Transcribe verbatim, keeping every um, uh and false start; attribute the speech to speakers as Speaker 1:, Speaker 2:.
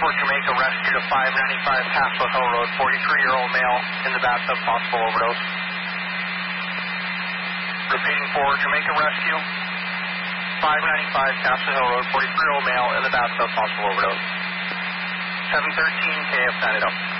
Speaker 1: For Jamaica Rescue to five ninety-five Castle Hill Road, forty-three-year-old male in the bathtub, possible overdose. Repeating for Jamaica Rescue, five ninety-five Castle Hill Road, forty-three-year-old male in the bathtub, possible overdose. seven thirteen K F, sign it up.